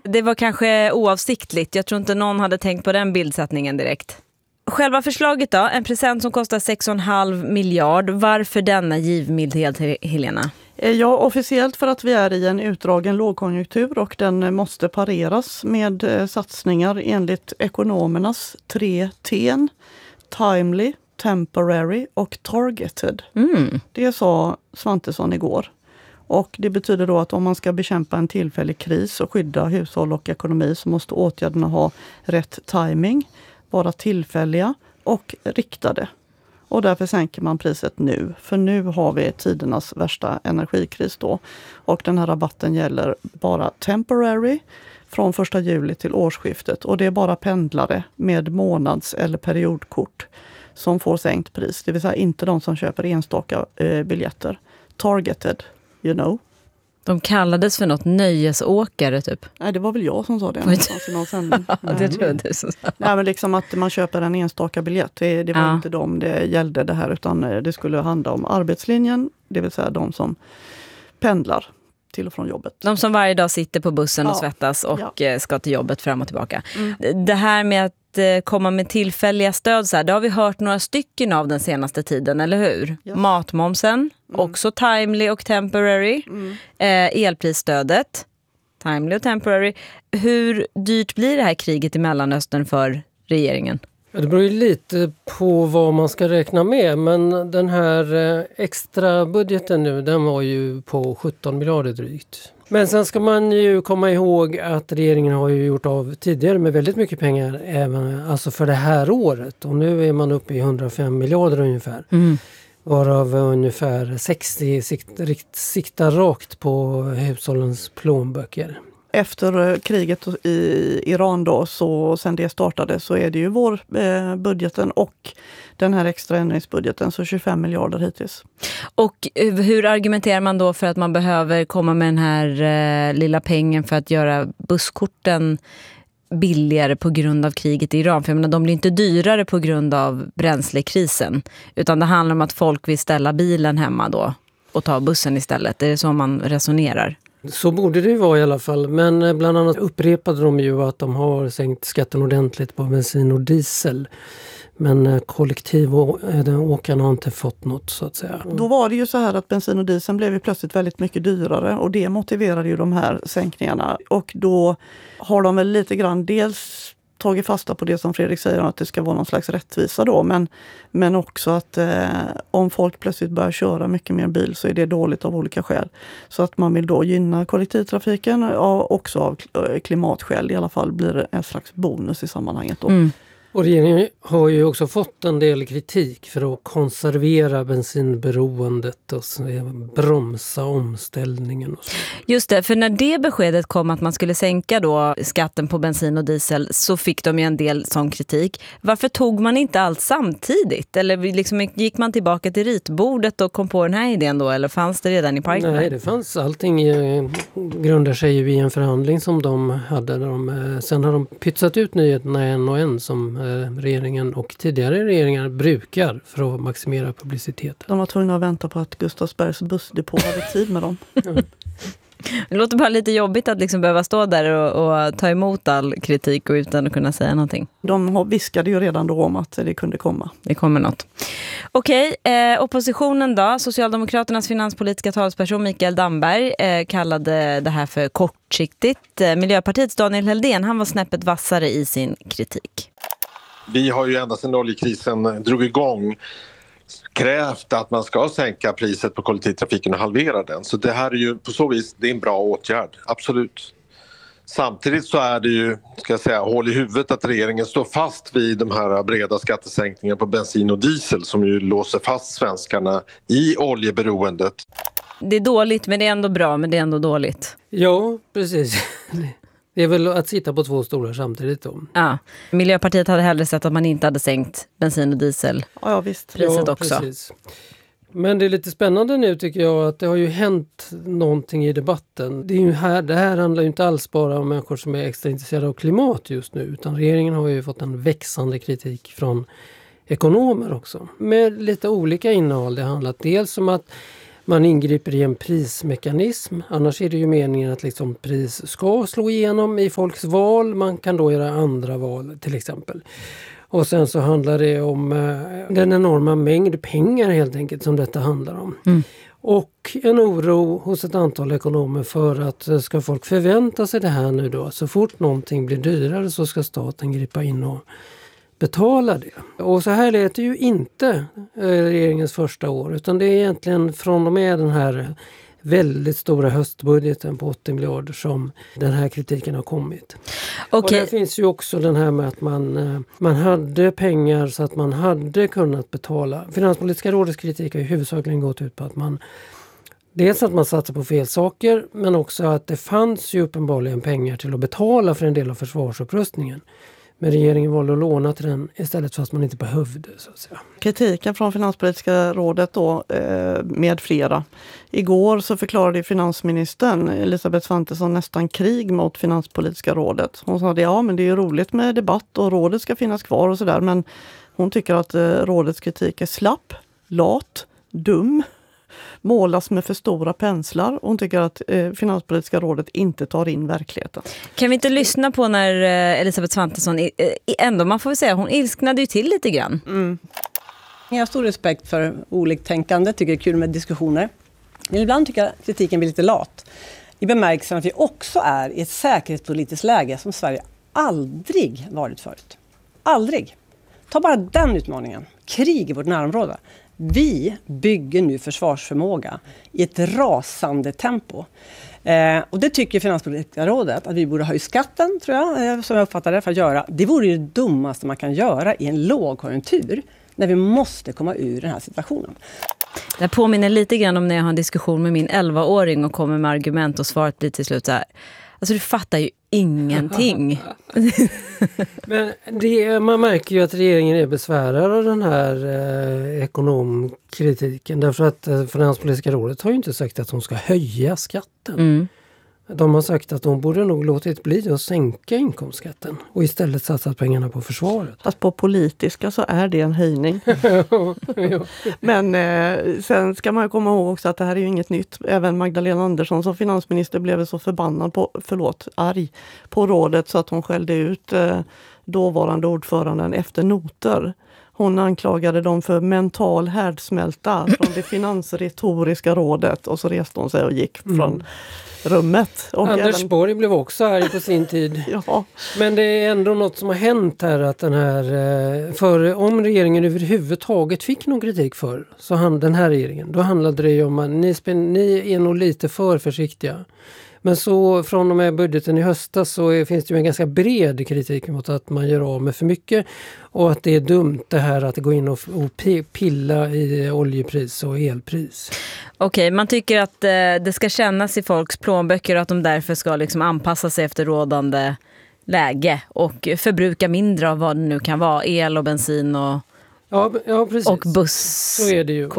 Det var kanske oavsiktligt. Jag tror inte någon hade tänkt på den bildsättningen direkt. Själva förslaget då, en present som kostar 6,5 miljard. Varför denna givmildhet, Helena? Ja, officiellt för att vi är i en utdragen lågkonjunktur och den måste pareras med satsningar enligt ekonomernas 3 T:n. Timely, temporary och targeted. Det sa Svantesson igår. Och det betyder då att om man ska bekämpa en tillfällig kris och skydda hushåll och ekonomi så måste åtgärderna ha rätt timing, vara tillfälliga och riktade. Och därför sänker man priset nu. För nu har vi tidernas värsta energikris då. Och den här rabatten gäller bara temporary från 1 juli till årsskiftet. Och det är bara pendlare med månads- eller periodkort som får sänkt pris. Det vill säga inte de som köper enstaka biljetter. Targeted, you know. De kallades för något nöjesåkare typ. Nej, det var väl jag som sa det. Det tror jag du sa. Nej, men liksom att man köper en enstaka biljett. Det var inte dem det gällde det här, utan det skulle handla om arbetslinjen. Det vill säga de som pendlar till och från jobbet. De som varje dag sitter på bussen och svettas och ska till jobbet fram och tillbaka. Det här med att komma med tillfälliga stöd, så här, det har vi hört några stycken av den senaste tiden, eller hur? Yes. Matmomsen, också timely och temporary. Elprisstödet, timely och temporary. Hur dyrt blir det här kriget i Mellanöstern för regeringen? Det beror ju lite på vad man ska räkna med, men den här extra budgeten nu, den var ju på 17 miljarder drygt. Men sen ska man ju komma ihåg att regeringen har ju gjort av tidigare med väldigt mycket pengar även alltså för det här året. Och nu är man uppe i 105 miljarder ungefär. Varav ungefär 60 siktar rakt på hushållens plånböcker. Efter kriget i Iran då, så sen det startade, så är det ju vår budgeten och den här extra ändringsbudgeten, så 25 miljarder hittills. Och hur argumenterar man då för att man behöver komma med den här lilla pengen för att göra busskorten billigare på grund av kriget i Iran? För jag menar, de blir inte dyrare på grund av bränslekrisen, utan det handlar om att folk vill ställa bilen hemma då och ta bussen istället. Är det så man resonerar? Så borde det ju vara i alla fall, men bland annat upprepade de ju att de har sänkt skatten ordentligt på bensin och diesel. Men kollektivåkarna har inte fått något, så att säga. Då var det ju så här att bensin och diesel blev ju plötsligt väldigt mycket dyrare, och det motiverade ju de här sänkningarna. Och då har de väl lite grann dels tagit fasta på det som Fredrik säger, att det ska vara någon slags rättvisa då. Men också att om folk plötsligt börjar köra mycket mer bil så är det dåligt av olika skäl. Så att man vill då gynna kollektivtrafiken, också av klimatskäl. I alla fall blir det en slags bonus i sammanhanget då. Och regeringen har ju också fått en del kritik för att konservera bensinberoendet och bromsa omställningen. Och så. Just det, för när det beskedet kom att man skulle sänka då skatten på bensin och diesel, så fick de ju en del sån kritik. Varför tog man inte allt samtidigt? Eller liksom, gick man tillbaka till ritbordet och kom på den här idén då? Eller fanns det redan i pipeline? Nej, det fanns. Allting grundar sig ju i en förhandling som de hade. Sen har de pytsat ut nyheterna en och en som regeringen och tidigare regeringar brukar för att maximera publiciteten. De var tvungna att vänta på att Gustavsbergs bussdepå hade tid med dem. Det låter bara lite jobbigt att liksom behöva stå där och ta emot all kritik och utan att kunna säga någonting. De viskade ju redan då om att det kunde komma. Det kommer något. Okej, oppositionen då. Socialdemokraternas finanspolitiska talesperson Mikael Damberg kallade det här för kortsiktigt. Miljöpartiets Daniel Heldén, han var snäppet vassare i sin kritik. Vi har ju ända sedan oljekrisen drog igång krävt att man ska sänka priset på kollektivtrafiken och halvera den. Så det här är ju på så vis, det är en bra åtgärd, absolut. Samtidigt så är det ju, ska jag säga, hål i huvudet att regeringen står fast vid de här breda skattesänkningarna på bensin och diesel som ju låser fast svenskarna i oljeberoendet. Det är dåligt, men det är ändå bra, men det är ändå dåligt. Ja, precis. Det är väl att sitta på två stolar samtidigt då. Ja, Miljöpartiet hade hellre sett att man inte hade sänkt bensin- och dieselpriset också. Precis. Men det är lite spännande nu tycker jag att det har ju hänt någonting i debatten. Det här handlar ju inte alls bara om människor som är extra intresserade av klimat just nu, utan regeringen har ju fått en växande kritik från ekonomer också. Med lite olika innehåll. Det handlar dels om att Man ingriper i en prismekanism. Annars är det ju meningen att liksom pris ska slå igenom i folks val. Man kan då göra andra val till exempel. Och sen så handlar det om den enorma mängd pengar helt enkelt som detta handlar om. Och en oro hos ett antal ekonomer för att ska folk förvänta sig det här nu då. Så fort någonting blir dyrare så ska staten gripa in och betala det. Och så här lät det ju inte regeringens första år, utan det är egentligen från och med den här väldigt stora höstbudgeten på 80 miljarder som den här kritiken har kommit. Och det finns ju också den här med att man hade pengar så att man hade kunnat betala. Finanspolitiska rådets kritik har ju huvudsakligen gått ut på att man dels att man satsar på fel saker, men också att det fanns ju uppenbarligen pengar till att betala för en del av försvarsupprustningen. Men regeringen valde att låna till den istället fast man inte behövde, så att säga. Kritiken från Finanspolitiska rådet då, med flera. Igår så förklarade finansministern Elisabeth Svantesson nästan krig mot Finanspolitiska rådet. Hon sa att men det är ju roligt med debatt och rådet ska finnas kvar och sådär. Men hon tycker att rådets kritik är slapp, lat, dum, målas med för stora penslar. Hon tycker att Finanspolitiska rådet inte tar in verkligheten. Kan vi inte lyssna på när Elisabeth Svantesson ändå, man får väl säga, hon ilsknade ju till lite grann. Jag har stor respekt för oliktänkande, tycker det är kul med diskussioner. Men ibland tycker jag att kritiken blir lite lat. I bemärkelsen att vi också är i ett säkerhetspolitiskt läge som Sverige aldrig varit förut. Aldrig. Ta bara den utmaningen. Krig i vårt närområde. Vi bygger nu försvarsförmåga i ett rasande tempo. Och det tycker Finanspolitiska rådet att vi borde höja skatten, tror jag, som jag uppfattar det, för att göra. Det vore ju det dummaste man kan göra i en lågkonjunktur när vi måste komma ur den här situationen. Det påminner lite grann om när jag har en diskussion med min 11-åring och kommer med argument och svaret blir till slut så här. Alltså du fattar ju ingenting. Men man märker ju att regeringen är besvärad av den här ekonomkritiken. Därför att Finanspolitiska rådet har ju inte sagt att de ska höja skatten. De har sagt att de borde nog låtit bli att sänka inkomstskatten och istället satsat pengarna på försvaret. Fast på politiska så är det en höjning. Men sen ska man komma ihåg också att det här är ju inget nytt. Även Magdalena Andersson som finansminister blev så förbannad arg på rådet så att hon skällde ut dåvarande ordföranden efter noter. Hon anklagade dem för mental härdsmälta från det finansretoriska rådet och så reste hon sig och gick från rummet. Och Anders Borg blev också arg på sin tid. Ja. Men det är ändå något som har hänt här att den här, för om regeringen överhuvudtaget fick någon kritik för så den här regeringen, då handlade det ju om att ni är nog lite för försiktiga. Men så från och med budgeten i höstas så finns det ju en ganska bred kritik mot att man gör av med för mycket och att det är dumt det här att gå in och pilla i oljepris och elpris. Okej, man tycker att det ska kännas i folks plånböcker och att de därför ska liksom anpassa sig efter rådande läge och förbruka mindre av vad det nu kan vara, el och bensin och, och buss. Så är det ju.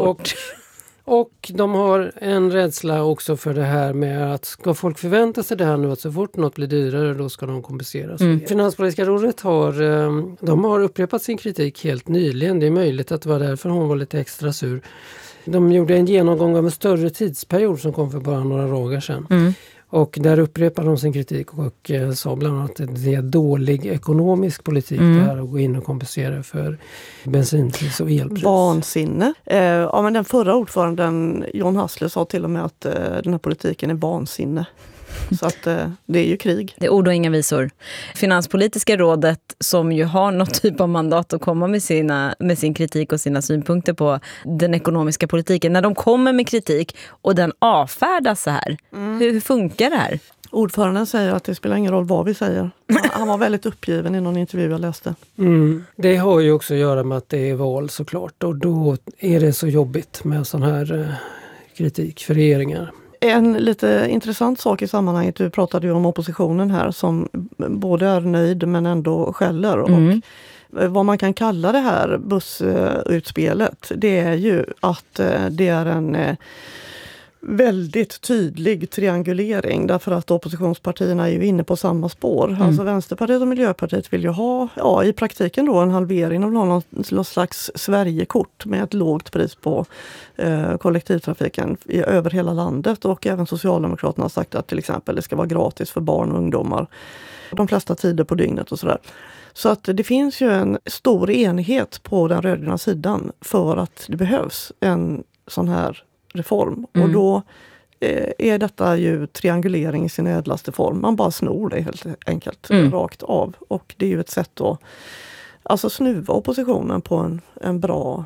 Och de har en rädsla också för det här med att ska folk förvänta sig det här nu att så fort något blir dyrare då ska de kompenseras. Finanspolitiska rådet har upprepat sin kritik helt nyligen. Det är möjligt att det var därför hon var lite extra sur. De gjorde en genomgång av en större tidsperiod som kom för bara några dagar sedan. Och där upprepade de sin kritik och sa bland annat att det är dålig ekonomisk politik det här att gå in och kompensera för bensinpris och elpris. Vansinne. Men den förra ordföranden John Hassler sa till och med att den här politiken är vansinne. Så att det är ju krig. Det är ord och inga visor. Finanspolitiska rådet som ju har något typ av mandat att komma med sin kritik och sina synpunkter på den ekonomiska politiken. När de kommer med kritik och den avfärdas så här. Hur funkar det här? Ordföranden säger att det spelar ingen roll vad vi säger. Han var väldigt uppgiven i någon intervju jag läste. Det har ju också att göra med att det är val såklart. Och då är det så jobbigt med sån här kritik för regeringar. En lite intressant sak i sammanhanget, du pratade ju om oppositionen här som både är nöjd men ändå skäller. Och vad man kan kalla det här bussutspelet, det är ju att det är en väldigt tydlig triangulering därför att oppositionspartierna är ju inne på samma spår. Alltså Vänsterpartiet och Miljöpartiet vill ju ha i praktiken då en halvering av någon slags Sverigekort med ett lågt pris på kollektivtrafiken över hela landet, och även Socialdemokraterna har sagt att till exempel det ska vara gratis för barn och ungdomar de flesta tider på dygnet och sådär. Så att det finns ju en stor enighet på den rödgröna sidan för att det behövs en sån här reform. Och då är detta ju triangulering i sin ädlaste form. Man bara snor det helt enkelt rakt av. Och det är ju ett sätt att alltså snuva oppositionen på en bra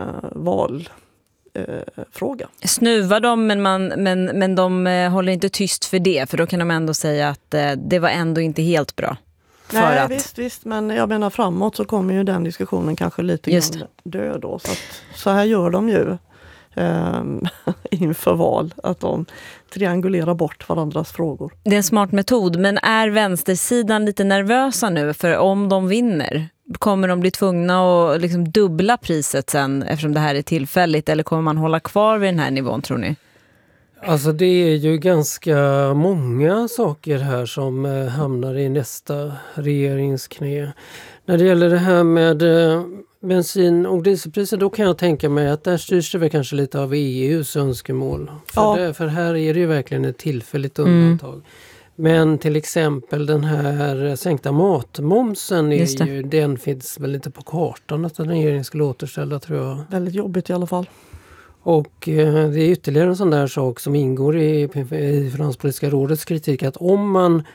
valfråga. Snuva dem, men de håller inte tyst för det. För då kan de ändå säga att det var ändå inte helt bra. Nej, visst, men jag menar framåt så kommer ju den diskussionen kanske lite grann dö då. Så här gör de ju inför val, att de triangulerar bort varandras frågor. Det är en smart metod, men är vänstersidan lite nervösa nu? För om de vinner, kommer de bli tvungna att liksom dubbla priset sen eftersom det här är tillfälligt, eller kommer man hålla kvar vid den här nivån, tror ni? Alltså det är ju ganska många saker här som hamnar i nästa regeringsknä. När det gäller det här med bensin- och dieselpriser, då kan jag tänka mig att där styrs det väl kanske lite av EUs önskemål. För här är det ju verkligen ett tillfälligt undantag. Men till exempel den här sänkta matmomsen, den finns väl inte på kartan att regeringen skulle återställa, tror jag. Väldigt jobbigt i alla fall. Och det är ytterligare en sån där sak som ingår i Finanspolitiska rådets kritik, att om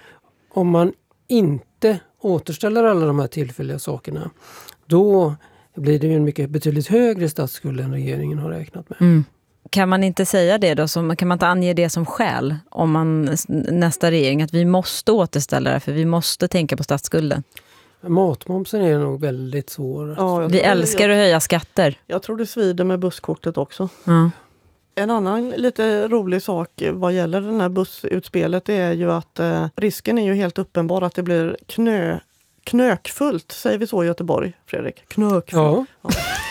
man inte återställer alla de här tillfälliga sakerna, då blir det ju en betydligt högre statsskuld än regeringen har räknat med. Kan man inte säga det då? Kan man inte ange det som skäl om nästa regering, att vi måste återställa det för vi måste tänka på statsskulden? Matmomsen är nog väldigt svår. Ja, vi älskar att höja skatter. Jag tror det svider med busskortet också. En annan lite rolig sak vad gäller den här bussutspelet är ju att risken är ju helt uppenbar att det blir knökfullt, säger vi så i Göteborg, Fredrik? Knökfullt. Ja.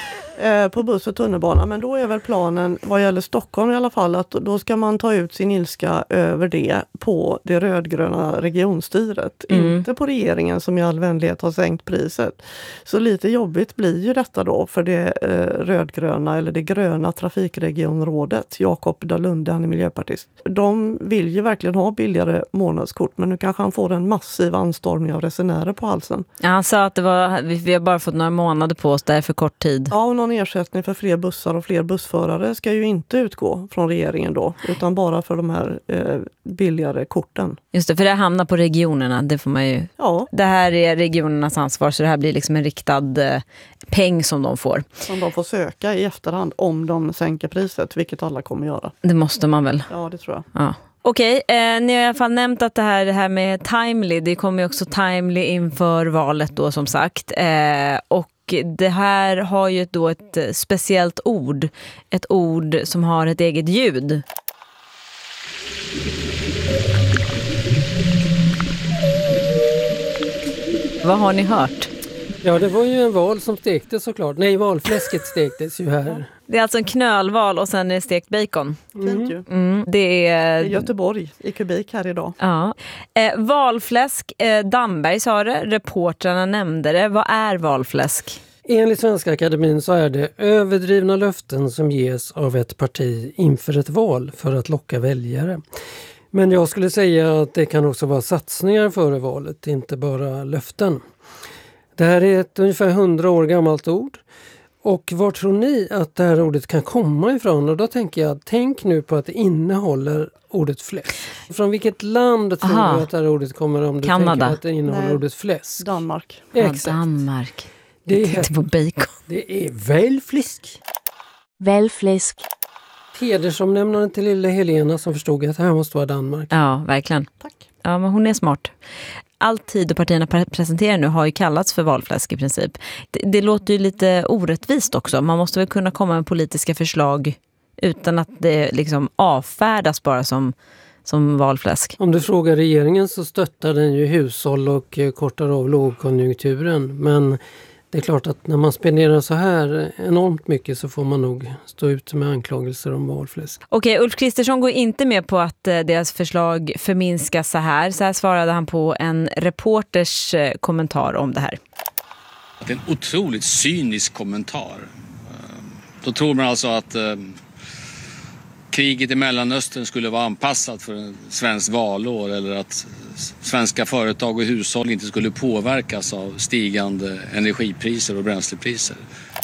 På buss och tunnelbana. Men då är väl planen, vad gäller Stockholm i alla fall, att då ska man ta ut sin ilska över det på det rödgröna regionstyret. Inte på regeringen som i all vänlighet har sänkt priset. Så lite jobbigt blir ju detta då för det rödgröna eller det gröna trafikregionrådet. Jakob Dalunde, han är miljöpartist. De vill ju verkligen ha billigare månadskort, men nu kanske han får en massiv anstormning av resenärer på halsen. Ja, han sa att vi har bara fått några månader på oss, det är för kort tid. Ja, och någon ersättning för fler bussar och fler bussförare ska ju inte utgå från regeringen då, utan bara för de här billigare korten. Just det, för det hamnar på regionerna, det får man ju... Ja. Det här är regionernas ansvar, så det här blir liksom en riktad peng som de får. Som de får söka i efterhand om de sänker priset, vilket alla kommer göra. Det måste man väl? Ja, det tror jag. Ja. Okej, ni har i alla fall nämnt att det här med timely, det kommer ju också timely inför valet då som sagt. Och det här har ju då ett speciellt ord. Ett ord som har ett eget ljud. Vad har ni hört? Ja, det var ju en val som stektes såklart. Nej, valfläsket stektes ju här. Det är alltså en knölval och sen är det stekt bacon. Fint ju. Det är i Göteborg i kubik här idag. Ja. Valfläsk, Damberg sa det, reportrarna nämnde det. Vad är valfläsk? Enligt Svenska Akademin så är det överdrivna löften som ges av ett parti inför ett val för att locka väljare. Men jag skulle säga att det kan också vara satsningar före valet, inte bara löften. Det här är ett ungefär 100 år gammalt ord. Och var tror ni att det här ordet kan komma ifrån? Och då tänker jag, tänk nu på att det innehåller ordet fläsk. Från vilket land tror du att det här ordet kommer om du Kanada. tänker att det innehåller ordet fläsk? Danmark. Exakt. Ja, Danmark. Det är, på bacon. Det är välfläsk. Välfläsk. Hedersomnämnaren till lilla Helena som förstod att det här måste vara Danmark. Ja, verkligen. Tack. Ja, men hon är smart. All tid och partierna presenterar nu har ju kallats för valfläsk i princip. Det låter ju lite orättvist också. Man måste väl kunna komma med politiska förslag utan att det liksom avfärdas bara som valfläsk. Om du frågar regeringen så stöttar den ju hushåll och kortar av lågkonjunkturen. Men det är klart att när man spenderar så här enormt mycket så får man nog stå ut med anklagelser om valfläsk. Okej, Ulf Kristersson går inte med på att deras förslag förminskas så här. Så här svarade han på en reporters kommentar om det här. Det är en otroligt cynisk kommentar. Då tror man alltså att kriget i Mellanöstern skulle vara anpassat för en svensk valår eller att svenska företag och hushåll inte skulle påverkas av stigande energipriser och bränslepriser.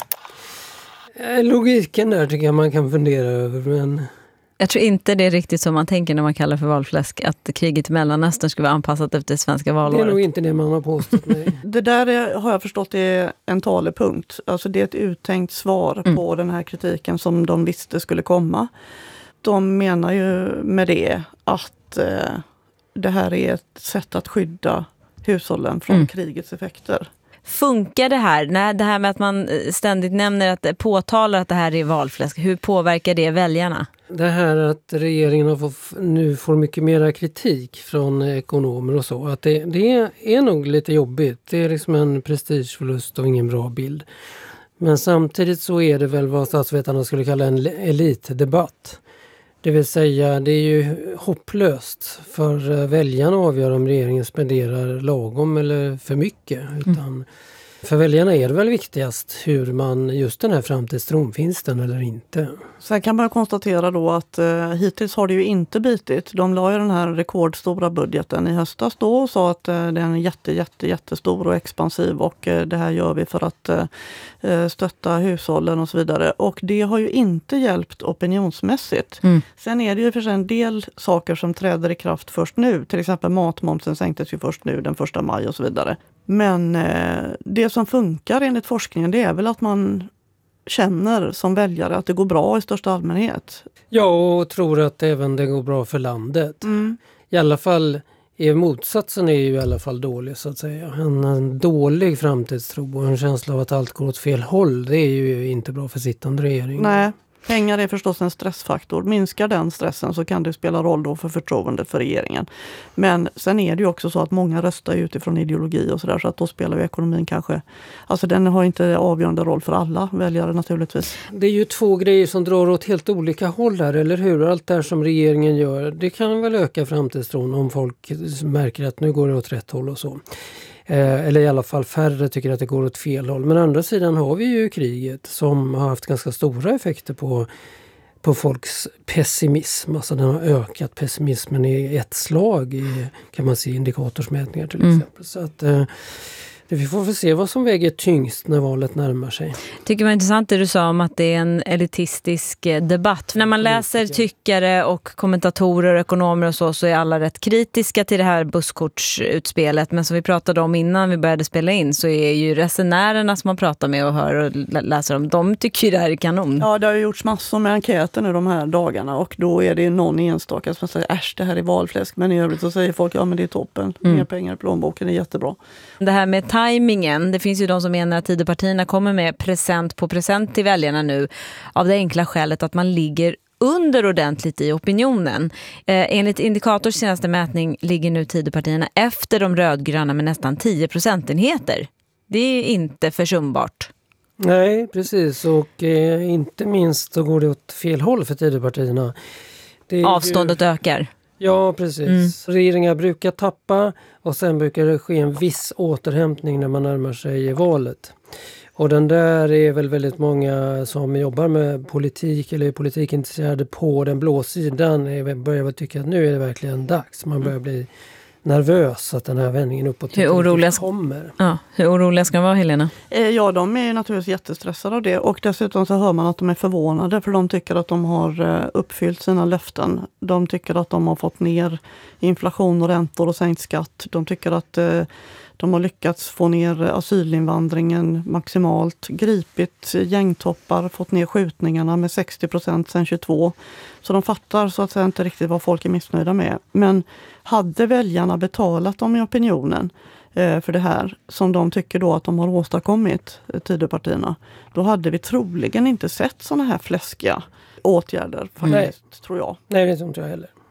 Logiken där tycker jag man kan fundera över, men... Jag tror inte det är riktigt som man tänker när man kallar för valfläsk, att kriget i Mellanöstern skulle vara anpassat efter svenska valåret. Det är nog inte det man har påstått. Nej. Det där har jag förstått är en talepunkt. Alltså det är ett uttänkt svar på den här kritiken som de visste skulle komma. De menar ju med det att det här är ett sätt att skydda hushållen från krigets effekter. Funkar det här? Nej, det här med att man ständigt nämner att påtalar att det här är valfläsk. Hur påverkar det väljarna? Det här att regeringen nu får mycket mera kritik från ekonomer och så. Att det är nog lite jobbigt. Det är liksom en prestigeförlust och ingen bra bild. Men samtidigt så är det väl vad statsvetarna skulle kalla en elitdebatt. Det vill säga, det är ju hopplöst för väljarna att avgöra om regeringen spenderar lagom eller för mycket. Utan för väljarna är det väl viktigast hur man, just den här framtidstron, finns den eller inte. Sen kan man konstatera då att hittills har det ju inte bitit. De la ju den här rekordstora budgeten i höstas då och sa att det är en jättestor och expansiv och det här gör vi för att stötta hushållen och så vidare. Och det har ju inte hjälpt opinionsmässigt. Sen är det ju för sig en del saker som träder i kraft först nu. Till exempel matmomsen sänktes ju först nu den 1 maj och så vidare. Men det som funkar enligt forskningen, det är väl att man känner som väljare att det går bra i största allmänhet. Ja, och tror att även det går bra för landet. I alla fall, motsatsen är ju i alla fall dålig så att säga. En dålig framtidstro och en känsla av att allt går åt fel håll, det är ju inte bra för sittande regering. Nej. Pengar är förstås en stressfaktor. Minskar den stressen så kan det spela roll då för förtroendet för regeringen. Men sen är det ju också så att många röstar utifrån ideologi och sådär, så att då spelar ju ekonomin kanske... Alltså den har inte avgörande roll för alla väljare naturligtvis. Det är ju två grejer som drar åt helt olika håll här, eller hur? Allt det här som regeringen gör, det kan väl öka framtidstron om folk märker att nu går det åt rätt håll och så. Eller i alla fall färre tycker att det går åt fel håll. Men å andra sidan har vi ju kriget som har haft ganska stora effekter på folks pessimism. Alltså den har ökat pessimismen i ett slag kan man se indikatorsmätningar till exempel. Så att vi får väl se vad som väger tyngst när valet närmar sig. Tycker det var intressant det du sa om att det är en elitistisk debatt. När man läser tyckare och kommentatorer och ekonomer och så är alla rätt kritiska till det här busskortsutspelet. Men som vi pratade om innan vi började spela in så är ju resenärerna som man pratar med och hör och läser om, de tycker ju det här är kanon. Ja, det har ju gjorts massor med enkäter nu de här dagarna och då är det någon enstaka som säger äsch, det här är valfläsk. Men i övrigt så säger folk, ja men det är toppen. Mer pengar i plånboken är jättebra. Det här med timingen, det finns ju de som menar att Tidöpartierna kommer med present på present till väljarna nu av det enkla skälet att man ligger under ordentligt i opinionen. Enligt Indikators senaste mätning ligger nu Tidöpartierna efter de rödgröna med nästan 10 procentenheter. Det är inte försumbart. Nej, precis. Och inte minst så går det åt fel håll för Tidöpartierna. Avståndet ökar. Ja, precis. Regeringar brukar tappa och sen brukar det ske en viss återhämtning när man närmar sig valet. Och den där är väl väldigt många som jobbar med politik eller är politikintresserade på den blå sidan börjar väl tycka att nu är det verkligen dags. Man börjar bli nervös att den här vändningen uppåt kommer. Ja, hur oroliga ska de vara, Helena? Ja, de är naturligtvis jättestressade av det och dessutom så hör man att de är förvånade för de tycker att de har uppfyllt sina löften. De tycker att de har fått ner inflation och räntor och sänkt skatt. De tycker att de har lyckats få ner asylinvandringen maximalt, gripit gängtoppar, fått ner skjutningarna med 60% sedan 22. Så de fattar så att säga inte riktigt vad folk är missnöjda med. Men hade väljarna betalat dem i opinionen för det här som de tycker då att de har åstadkommit, Tidöpartierna, då hade vi troligen inte sett såna här fläskiga åtgärder faktiskt, tror jag. Nej, det tror inte jag heller.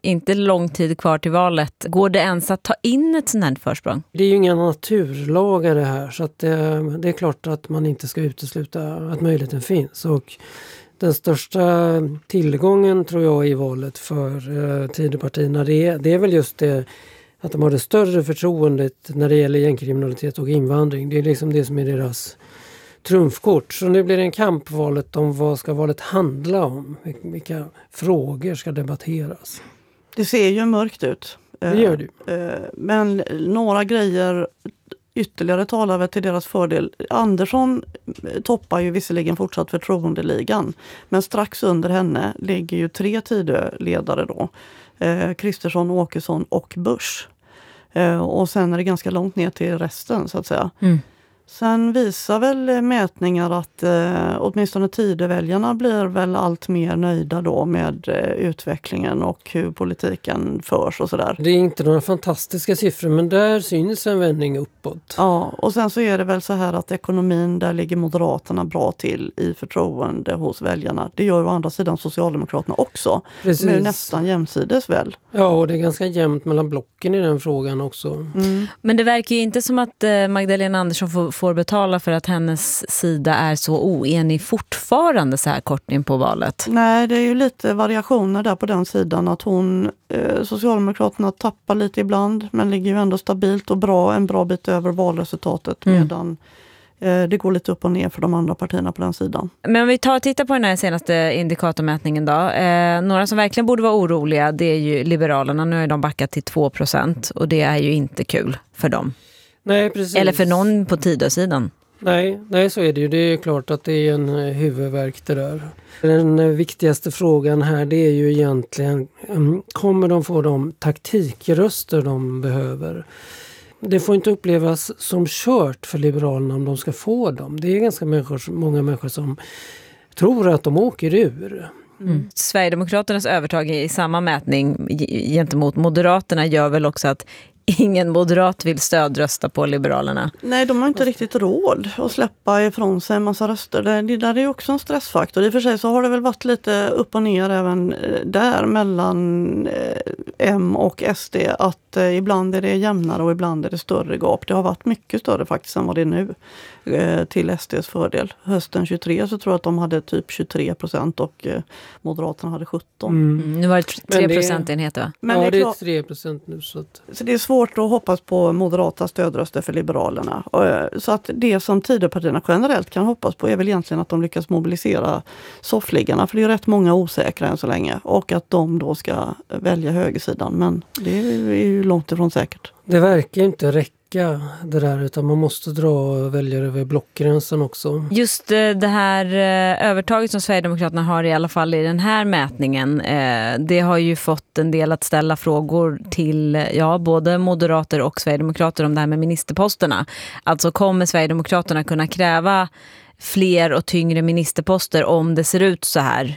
inte lång tid kvar till valet. Går det ens att ta in ett sånt här försprång? Det är ju inga naturlagar det här, så att det är klart att man inte ska utesluta att möjligheten finns. Och den största tillgången tror jag i valet för Tidöpartierna det är väl just det att de har det större förtroendet när det gäller gängkriminalitet och invandring. Det är liksom det som är deras trumfkort. Så nu blir det en kampvalet om vad ska valet handla om. Vilka frågor ska debatteras. Det ser ju mörkt ut. Det gör det. Men några grejer ytterligare talar väl till deras fördel. Andersson toppar ju visserligen fortsatt förtroendeligan. Men strax under henne ligger ju 3 Tidöledare då. Kristersson, Åkesson och Busch. Och sen är det ganska långt ner till resten så att säga. Sen visar väl mätningar att åtminstone Tidöväljarna blir väl allt mer nöjda då med utvecklingen och hur politiken förs och sådär. Det är inte några fantastiska siffror, men där syns en vändning uppåt. Ja, och sen så är det väl så här att ekonomin, där ligger Moderaterna bra till i förtroende hos väljarna. Det gör ju å andra sidan Socialdemokraterna också. Precis. Men nästan jämsides väl. Ja, och det är ganska jämnt mellan blocken i den frågan också. Men det verkar ju inte som att Magdalena Andersson får betala för att hennes sida är så oenig fortfarande så här kort in på valet. Nej, det är ju lite variationer där på den sidan, att Socialdemokraterna tappar lite ibland men ligger ju ändå stabilt och bra, en bra bit över valresultatet medan det går lite upp och ner för de andra partierna på den sidan. Men om vi tar och tittar på den här senaste indikatormätningen då. Några som verkligen borde vara oroliga, det är ju Liberalerna. Nu har de backat till 2% och det är ju inte kul för dem. Nej, precis. Eller för någon på Tidösidan. Nej, så är det ju. Det är klart att det är en huvudvärk det där. Den viktigaste frågan här, det är ju egentligen, kommer de få de taktikröster de behöver? Det får inte upplevas som kört för Liberalerna om de ska få dem. Det är ganska många människor som tror att de åker ur. Sverigedemokraternas övertag i samma mätning gentemot Moderaterna gör väl också att ingen moderat vill stödrösta på Liberalerna. Nej, de har inte riktigt råd att släppa ifrån sig en massa röster. Det där är ju också en stressfaktor. I och för sig så har det väl varit lite upp och ner även där mellan M och SD. Att ibland är det jämnare och ibland är det större gap. Det har varit mycket större faktiskt än vad det är nu till SDs fördel. Hösten 23 så tror jag att de hade typ 23% och Moderaterna hade 17%. Nu var det 3 procentenheter va? Men ja, det är 3% nu. Så det är svårt att hoppas på moderata stödröster för Liberalerna. Så att det som Tidöpartierna generellt kan hoppas på är väl egentligen att de lyckas mobilisera soffliggarna. För det är rätt många osäkra än så länge. Och att de då ska välja högersidan. Men det är ju långt ifrån säkert. Det verkar inte räcka det där, utan man måste dra väljare över blockgränsen också. Just det här övertaget som Sverigedemokraterna har i alla fall i den här mätningen, det har ju fått en del att ställa frågor till både moderater och sverigedemokrater om det här med ministerposterna. Alltså kommer Sverigedemokraterna kunna kräva fler och tyngre ministerposter om det ser ut så här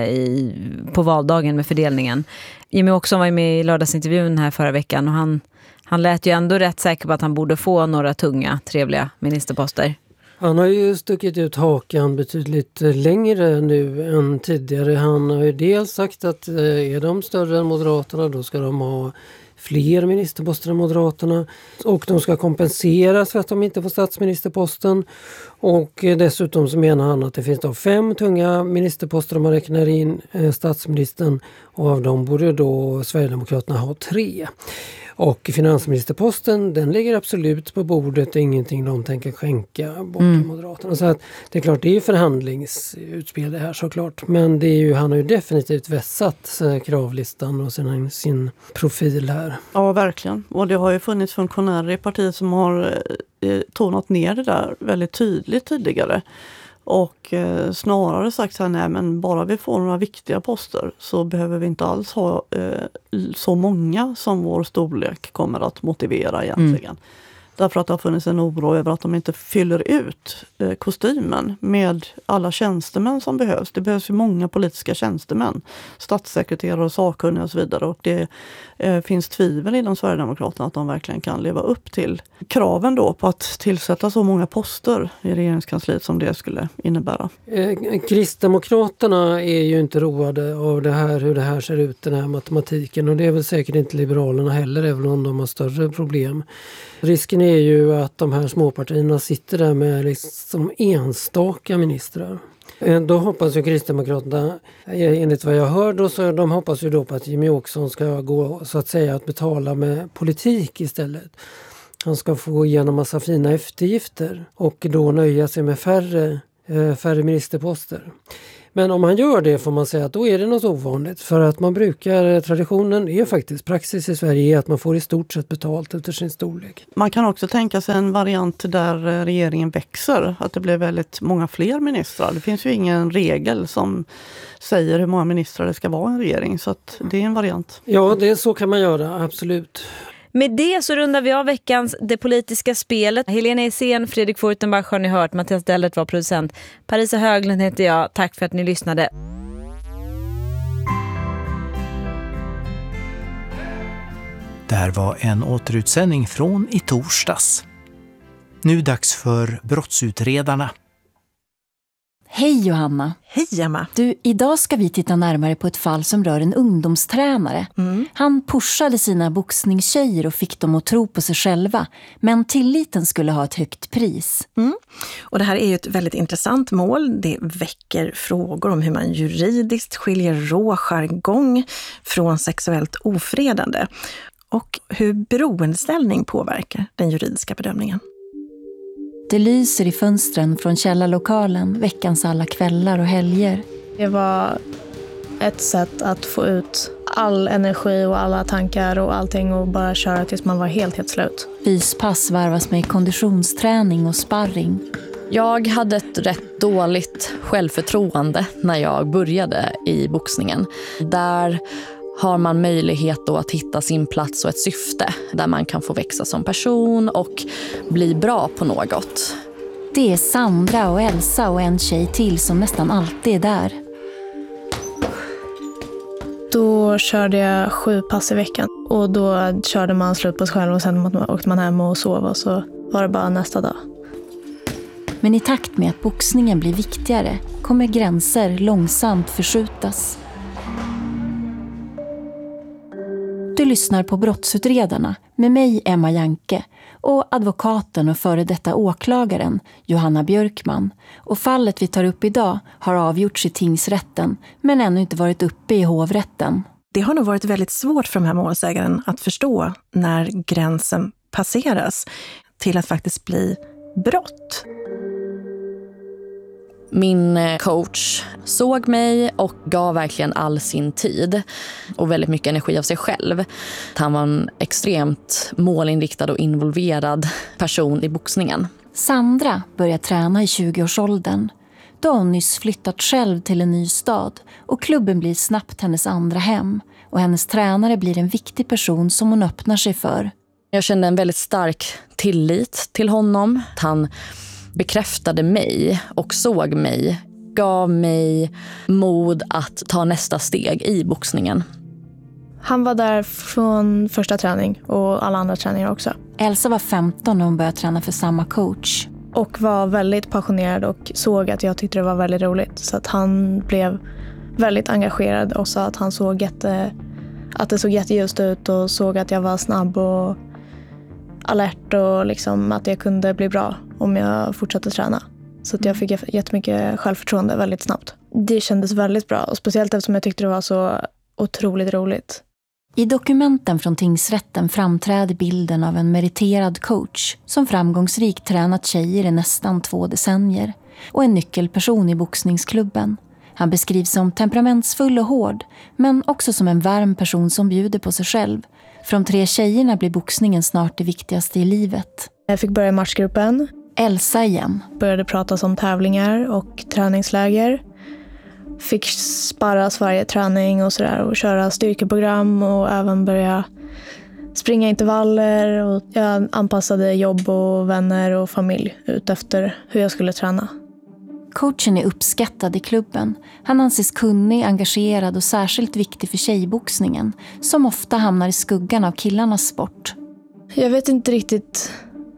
på valdagen med fördelningen? Jimmy också var med i lördagsintervjun här förra veckan och han lät ju ändå rätt säker på att han borde få några tunga, trevliga ministerposter. Han har ju stuckit ut hakan betydligt längre nu än tidigare. Han har ju dels sagt att är de större än Moderaterna då ska de ha fler ministerposter än Moderaterna. Och de ska kompenseras för att de inte får statsministerposten. Och dessutom så menar han att det finns då 5 tunga ministerposter om man räknar in statsministern. Och av dem borde då Sverigedemokraterna ha 3. Och finansministerposten, den ligger absolut på bordet. Det är ingenting de tänker skänka bort till Moderaterna. Så att det är klart, det är ju förhandlingsutspel det här såklart. Men det är ju, han har ju definitivt vässat kravlistan och sin profil här. Ja, verkligen. Och det har ju funnits funktionärer i partiet som har tonat ner det där väldigt tydligt tidigare. Och snarare sagt så här, nej men bara vi får några viktiga poster så behöver vi inte alls ha så många som vår storlek kommer att motivera egentligen. Därför att det har funnits en oro över att de inte fyller ut kostymen med alla tjänstemän som behövs. Det behövs ju många politiska tjänstemän, statssekreterare och sakkunniga och så vidare. Och det finns tvivel inom Sverigedemokraterna att de verkligen kan leva upp till kraven då på att tillsätta så många poster i regeringskansliet som det skulle innebära. Kristdemokraterna är ju inte roade av det här, hur det här ser ut, den här matematiken. Och det är väl säkert inte Liberalerna heller, även om de har större problem. Risken är ju att de här småpartierna sitter där med liksom enstaka ministrar. Då hoppas ju Kristdemokraterna, enligt vad jag hör då, så de hoppas ju då på att Jimmie Åkesson ska gå så att säga att betala med politik istället. Han ska få igenom massa fina eftergifter och då nöja sig med färre ministerposter. Men om han gör det får man säga att då är det något ovanligt. För att man brukar, traditionen är faktiskt, praxis i Sverige är att man får i stort sett betalt efter sin storlek. Man kan också tänka sig en variant där regeringen växer. Att det blir väldigt många fler ministrar. Det finns ju ingen regel som säger hur många ministrar det ska vara i en regering. Så att det är en variant. Ja, så kan man göra, absolut. Med det så rundar vi av veckans Det politiska spelet. Helena Essén, Fredrik Furtenbach har ni hört. Mattias Dellert var producent. Parisa Höglund heter jag. Tack för att ni lyssnade. Det här var en återutsändning från i torsdags. Nu dags för Brottsutredarna. Hej Johanna. Hej Emma. Du, idag ska vi titta närmare på ett fall som rör en ungdomstränare. Han pushade sina boxningstjejer och fick dem att tro på sig själva. Men tilliten skulle ha ett högt pris. Och det här är ju ett väldigt intressant mål. Det väcker frågor om hur man juridiskt skiljer rå jargong från sexuellt ofredande. Och hur beroendeställning påverkar den juridiska bedömningen. Det lyser i fönstren från källarlokalen veckans alla kvällar och helger. Det var ett sätt att få ut all energi och alla tankar och allting och bara köra tills man var helt slut. Fyspass varvas med konditionsträning och sparring. Jag hade ett rätt dåligt självförtroende när jag började i boxningen. Där har man möjlighet då att hitta sin plats och ett syfte där man kan få växa som person och bli bra på något. Det är Sandra och Elsa och en tjej till som nästan alltid är där. Då körde jag 7 pass i veckan och då körde man slut på sig själv och sen åkte man hem och sov och så var det bara nästa dag. Men i takt med att boxningen blir viktigare kommer gränser långsamt förskjutas. Du lyssnar på Brottsutredarna med mig Emma Janke och advokaten och före detta åklagaren Johanna Björkman. Och fallet vi tar upp idag har avgjorts i tingsrätten men ännu inte varit uppe i hovrätten. Det har nog varit väldigt svårt för de här målsägaren att förstå när gränsen passeras till att faktiskt bli brott. Min coach såg mig och gav verkligen all sin tid och väldigt mycket energi av sig själv. Han var en extremt målinriktad och involverad person i boxningen. Sandra börjar träna i 20-årsåldern. Då har hon nyss flyttat själv till en ny stad och klubben blir snabbt hennes andra hem. Och hennes tränare blir en viktig person som hon öppnar sig för. Jag kände en väldigt stark tillit till honom. Han bekräftade mig och såg mig, gav mig mod att ta nästa steg i boxningen. Han var där från första träning och alla andra träningar också. Elsa var 15 när hon började träna för samma coach. Och var väldigt passionerad och såg att jag tyckte det var väldigt roligt. Så att han blev väldigt engagerad och sa att han såg att det såg jätteljust ut och såg att jag var snabb och alert och liksom att jag kunde bli bra om jag fortsatte träna. Så att jag fick jättemycket självförtroende väldigt snabbt. Det kändes väldigt bra och speciellt eftersom jag tyckte det var så otroligt roligt. I dokumenten från tingsrätten framträder bilden av en meriterad coach som framgångsrikt tränat tjejer i nästan 2 decennier och en nyckelperson i boxningsklubben. Han beskrivs som temperamentsfull och hård men också som en varm person som bjuder på sig själv. För de 3 tjejerna blir boxningen snart det viktigaste i livet. Jag fick börja i matchgruppen. Elsa igen. Började prata om tävlingar och träningsläger. Fick sparras varje träning och sådär och köra styrkeprogram och även börja springa intervaller och jag anpassade jobb och vänner och familj ut efter hur jag skulle träna. Coachen är uppskattad i klubben. Han anses kunnig, engagerad och särskilt viktig för tjejboxningen som ofta hamnar i skuggan av killarnas sport. Jag vet inte riktigt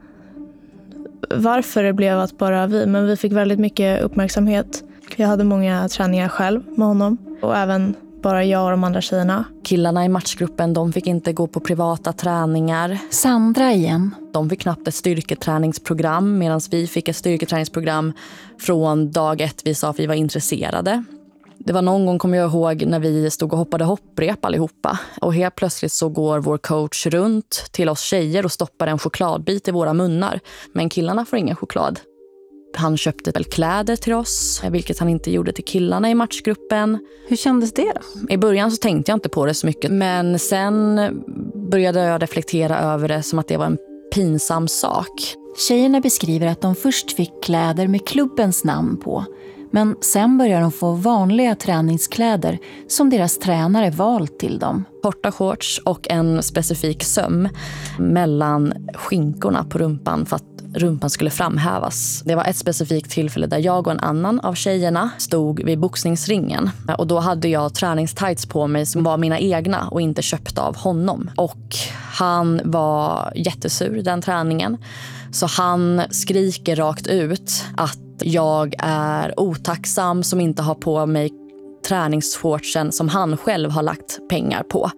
varför det blev att bara vi, men vi fick väldigt mycket uppmärksamhet. Jag hade många träningar själv med honom och även bara jag och de andra tjejerna. Killarna i matchgruppen, de fick inte gå på privata träningar. Sandra igen. De fick knappt ett styrketräningsprogram medan vi fick ett styrketräningsprogram från dag 1 vi sa att vi var intresserade. Det var någon gång, kommer jag ihåg, när vi stod och hoppade hopprep allihopa. Och helt plötsligt så går vår coach runt till oss tjejer och stoppar en chokladbit i våra munnar. Men killarna får ingen choklad. Han köpte väl kläder till oss, vilket han inte gjorde till killarna i matchgruppen. Hur kändes det då? I början så tänkte jag inte på det så mycket. Men sen började jag reflektera över det som att det var en pinsam sak. Tjejerna beskriver att de först fick kläder med klubbens namn på. Men sen börjar de få vanliga träningskläder som deras tränare valt till dem. Korta shorts och en specifik söm mellan skinkorna på rumpan för att rumpan skulle framhävas. Det var ett specifikt tillfälle där jag och en annan av tjejerna stod vid boxningsringen. Och då hade jag träningstights på mig som var mina egna och inte köpta av honom. Och han var jättesur den träningen. Så han skriker rakt ut att jag är otacksam som inte har på mig träningsshortsen som han själv har lagt pengar på.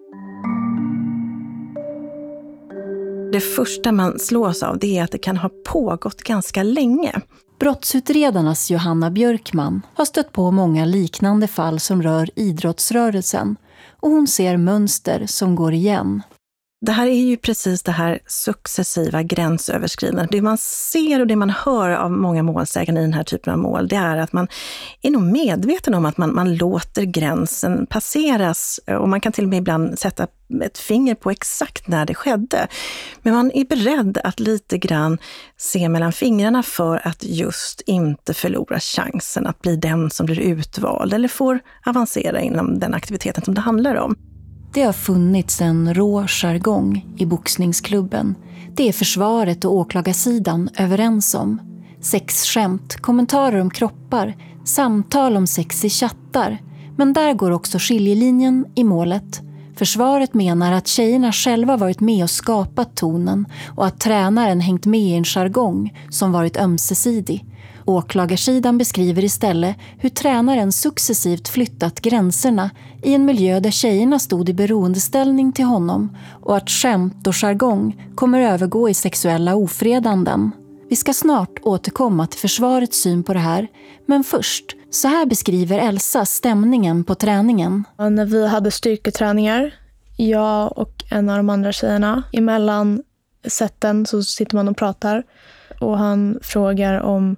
Det första man slås av, det är att det kan ha pågått ganska länge. Brottsutredarnas Johanna Björkman har stött på många liknande fall som rör idrottsrörelsen och hon ser mönster som går igen. Det här är ju precis det här successiva gränsöverskridandet. Det man ser och det man hör av många målsägande i den här typen av mål, det är att man är nog medveten om att man låter gränsen passeras. Och man kan till och med ibland sätta ett finger på exakt när det skedde. Men man är beredd att lite grann se mellan fingrarna för att just inte förlora chansen att bli den som blir utvald eller får avancera inom den aktiviteten som det handlar om. Det har funnits en rå jargong i boxningsklubben. Det är försvaret och åklagarsidan överens om. Sexskämt, kommentarer om kroppar, samtal om sex i chattar. Men där går också skiljelinjen i målet. Försvaret menar att tjejerna själva varit med och skapat tonen och att tränaren hängt med i en jargong som varit ömsesidig. Åklagarsidan beskriver istället hur tränaren successivt flyttat gränserna i en miljö där tjejerna stod i beroendeställning till honom och att skämt och jargong kommer övergå i sexuella ofredanden. Vi ska snart återkomma till försvarets syn på det här, men först, så här beskriver Elsa stämningen på träningen. När vi hade styrketräningar, jag och en av de andra tjejerna, emellan sätten så sitter man och pratar och han frågar om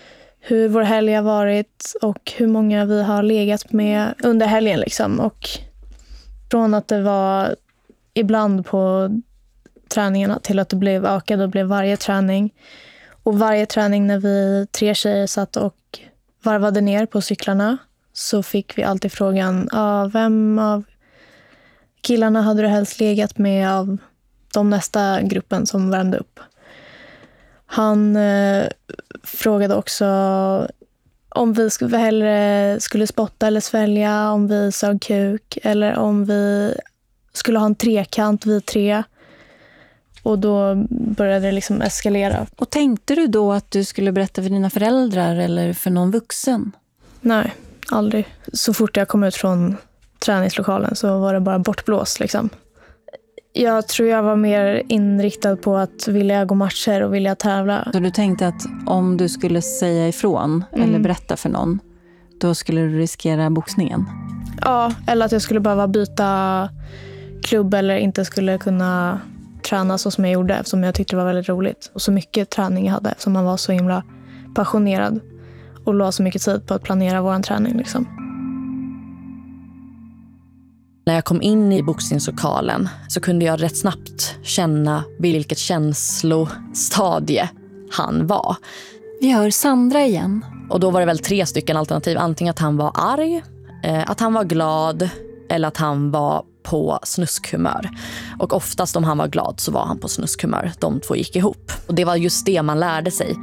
hur vår helg har varit och hur många vi har legat med under helgen liksom. Och från att det var ibland på träningarna till att det blev ökat och blev varje träning. Och varje träning när vi 3 tjejer satt och varvade ner på cyklarna så fick vi alltid frågan, vem av killarna hade du helst legat med av de nästa gruppen som värmde upp? Han frågade också om vi hellre skulle spotta eller svälja, om vi sa kuk eller om vi skulle ha en trekant, vi 3. Och då började det liksom eskalera. Och tänkte du då att du skulle berätta för dina föräldrar eller för någon vuxen? Nej, aldrig. Så fort jag kom ut från träningslokalen så var det bara bortblåst liksom. Jag tror jag var mer inriktad på att vilja gå matcher och vilja tävla. Så du tänkte att om du skulle säga ifrån eller berätta för någon, då skulle du riskera boxningen? Ja, eller att jag skulle behöva byta klubb eller inte skulle kunna träna så som jag gjorde eftersom jag tyckte det var väldigt roligt. Och så mycket träning jag hade eftersom man var så himla passionerad och la så mycket tid på att planera vår träning liksom. När jag kom in i boxningslokalen så kunde jag rätt snabbt känna vilket känslostadie han var. Vi hör Sandra igen. Och då var det väl 3 stycken alternativ. Antingen att han var arg, att han var glad eller att han var på snuskhumör. Och oftast om han var glad så var han på snuskhumör. De två gick ihop. Och det var just det man lärde sig.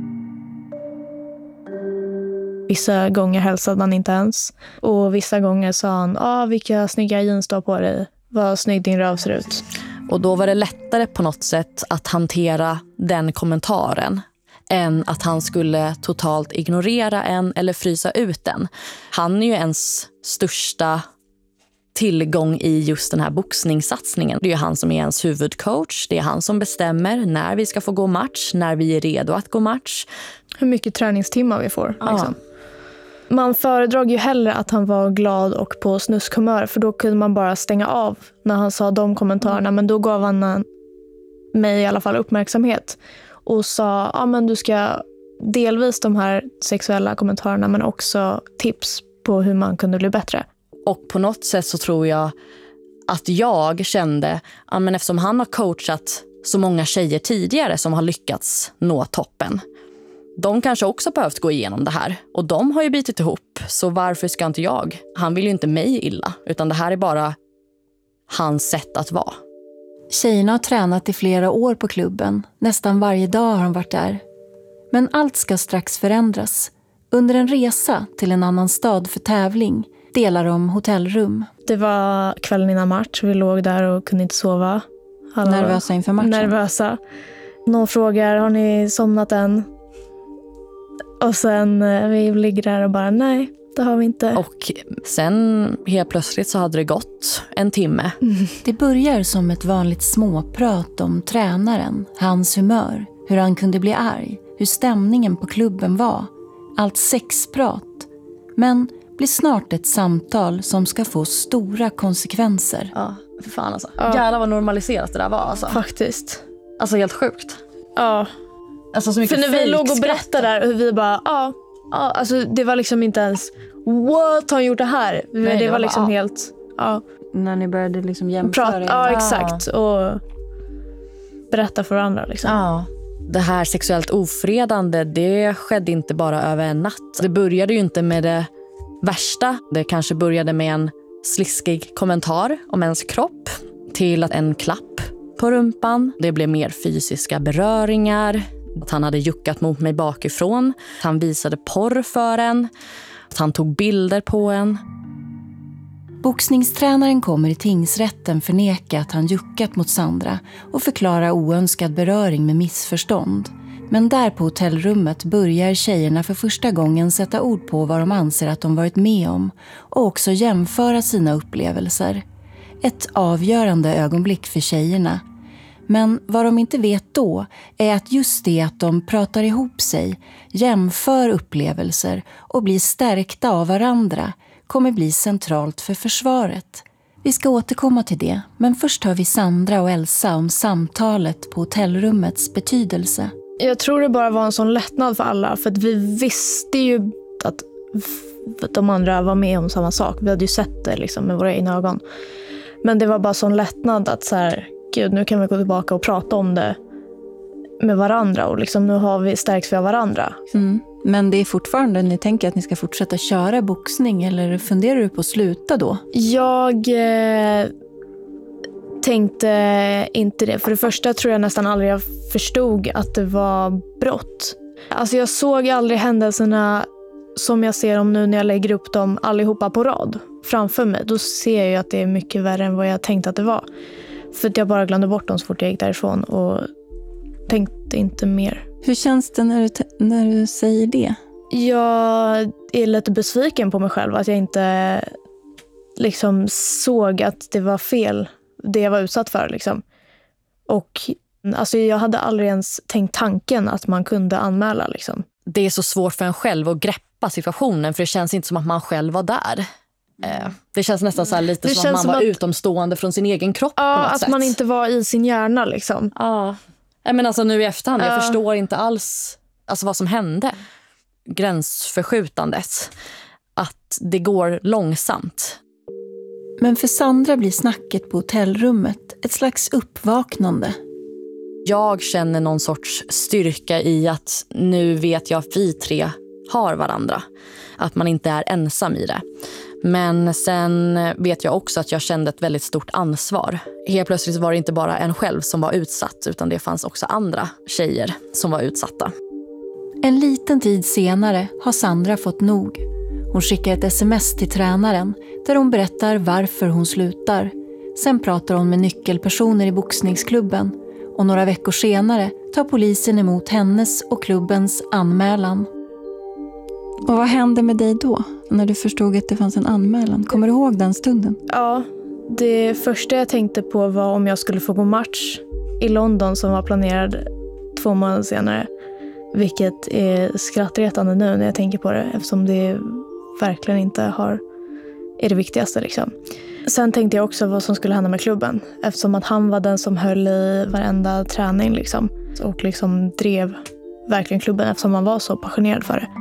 Vissa gånger hälsade man inte ens. Och vissa gånger sa han, vilka snygga jeans du har på dig. Vad snygg din röv ser ut. Och då var det lättare på något sätt att hantera den kommentaren än att han skulle totalt ignorera en eller frysa ut den. Han är ju ens största tillgång i just den här boxningssatsningen. Det är ju han som är ens huvudcoach. Det är han som bestämmer när vi ska få gå match, när vi är redo att gå match. Hur mycket träningstimmar vi får. Liksom. Man föredrog ju hellre att han var glad och på snuskhumör, för då kunde man bara stänga av när han sa de kommentarerna. Men då gav han mig i alla fall uppmärksamhet och sa, men du ska delvis de här sexuella kommentarerna men också tips på hur man kunde bli bättre. Och på något sätt så tror jag att jag kände, men eftersom han har coachat så många tjejer tidigare som har lyckats nå toppen, de kanske också behövt gå igenom det här. Och de har ju bitit ihop, så varför ska inte jag? Han vill ju inte mig illa, utan det här är bara hans sätt att vara. Tjejerna har tränat i flera år på klubben. Nästan varje dag har de varit där. Men allt ska strax förändras. Under en resa till en annan stad för tävling delar de hotellrum. Det var kvällen innan match. Vi låg där och kunde inte sova. Alla nervösa inför matchen. Nervösa. Någon frågar, har ni somnat än? Och sen vi ligger där och bara, nej, det har vi inte. Och sen helt plötsligt så hade det gått en timme. Det börjar som ett vanligt småprat om tränaren, hans humör, hur han kunde bli arg, hur stämningen på klubben var. Allt sexprat. Men blir snart ett samtal som ska få stora konsekvenser. Ja, för fan alltså. Jävlar vad normaliserat det där var alltså. Faktiskt. Alltså helt sjukt. Ja. Alltså så mycket. För när vi låg och berättade där, hur vi bara, alltså det var liksom inte ens, what har han gjort det här? Nej, det var liksom bara, helt, när ni började liksom jämföra. Ja, exakt. Och berätta för varandra liksom. Ja. Det här sexuellt ofredande, det skedde inte bara över en natt. Det började ju inte med det värsta. Det kanske började med en sliskig kommentar om ens kropp, till att en klapp på rumpan. Det blev mer fysiska beröringar. Att han hade juckat mot mig bakifrån. Att han visade porr för en. Att han tog bilder på en. Boxningstränaren kommer i tingsrätten förneka att han juckat mot Sandra och förklara oönskad beröring med missförstånd. Men där på hotellrummet börjar tjejerna för första gången sätta ord på vad de anser att de varit med om och också jämföra sina upplevelser. Ett avgörande ögonblick för tjejerna. Men vad de inte vet då är att just det att de pratar ihop sig, jämför upplevelser och blir stärkta av varandra kommer bli centralt för försvaret. Vi ska återkomma till det, men först hör vi Sandra och Elsa om samtalet på hotellrummets betydelse. Jag tror det bara var en sån lättnad för alla, för att vi visste ju att de andra var med om samma sak. Vi hade ju sett det liksom med våra egna ögon. Men det var bara sån lättnad att så här, gud, nu kan vi gå tillbaka och prata om det med varandra och liksom, nu har vi stärkts för varandra. Men det är fortfarande, ni tänker att ni ska fortsätta köra boxning, eller funderar du på att sluta då? Jag tänkte inte det. För det första tror jag nästan aldrig jag förstod att det var brott. Alltså jag såg aldrig händelserna som jag ser dem nu när jag lägger upp dem allihopa på rad framför mig. Då ser jag ju att det är mycket värre än vad jag tänkte att det var. För att jag bara glömde bort dem så fort jag gick därifrån och tänkte inte mer. Hur känns det när du säger det? Jag är lite besviken på mig själv att jag inte liksom såg att det var fel, det jag var utsatt för liksom. Och alltså jag hade aldrig ens tänkt tanken att man kunde anmäla liksom. Det är så svårt för en själv att greppa situationen, för det känns inte som att man själv var där. Det känns nästan så här lite som att man var utomstående från sin egen kropp på något att sätt. man inte var i sin hjärna liksom. Ja. Men alltså nu i efterhand, jag förstår inte alls alltså vad som hände. Gränsförskjutandet. Att det går långsamt. Men för Sandra blir snacket på hotellrummet ett slags uppvaknande. Jag känner någon sorts styrka i att nu vet jag att vi tre har varandra. Att man inte är ensam i det. Men sen vet jag också att jag kände ett väldigt stort ansvar. Helt plötsligt var det inte bara en själv som var utsatt, utan det fanns också andra tjejer som var utsatta. En liten tid senare har Sandra fått nog. Hon skickar ett sms till tränaren där hon berättar varför hon slutar. Sen pratar hon med nyckelpersoner i boxningsklubben och några veckor senare tar polisen emot hennes och klubbens anmälan. Och vad hände med dig då när du förstod att det fanns en anmälan? Kommer du ihåg den stunden? Ja, det första jag tänkte på var om jag skulle få gå match i London som var planerad 2 månader senare. Vilket är skrattretande nu när jag tänker på det, eftersom det verkligen inte är det viktigaste liksom. Sen tänkte jag också vad som skulle hända med klubben, eftersom att han var den som höll i varenda träning liksom. Och liksom drev verkligen klubben eftersom han var så passionerad för det.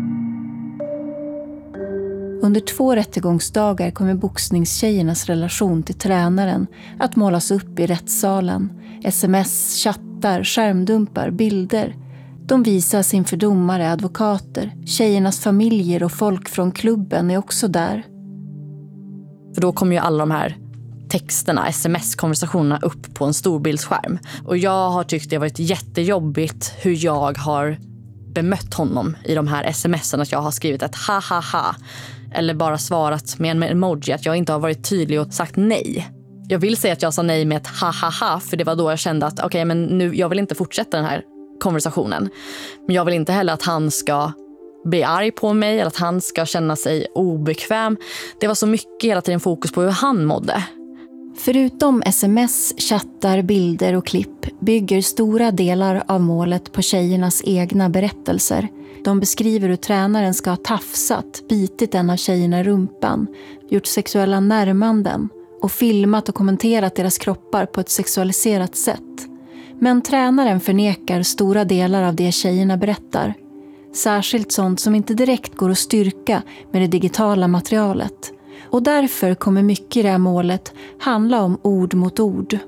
Under 2 rättegångsdagar kommer boxningstjejernas relation till tränaren att målas upp i rättssalen. SMS, chattar, skärmdumpar, bilder. De visas inför domare, advokater, tjejernas familjer och folk från klubben är också där. För då kommer ju alla de här texterna, sms-konversationerna upp på en storbildsskärm. Och jag har tyckt det varit jättejobbigt hur jag har bemött honom i de här sms'en. Att jag har skrivit ett ha-ha-ha eller bara svarat med en emoji, att jag inte har varit tydlig och sagt nej. Jag vill säga att jag sa nej med ett ha-ha-ha, för det var då jag kände att okej, men nu, jag vill inte fortsätta den här konversationen. Men jag vill inte heller att han ska bli arg på mig eller att han ska känna sig obekväm. Det var så mycket hela tiden fokus på hur han mådde. Förutom sms, chattar, bilder och klipp bygger stora delar av målet på tjejernas egna berättelser. De beskriver hur tränaren ska ha tafsat, bitit en av tjejerna i rumpan, gjort sexuella närmanden och filmat och kommenterat deras kroppar på ett sexualiserat sätt. Men tränaren förnekar stora delar av det tjejerna berättar. Särskilt sånt som inte direkt går att styrka med det digitala materialet. Och därför kommer mycket i det här målet handla om ord mot ord.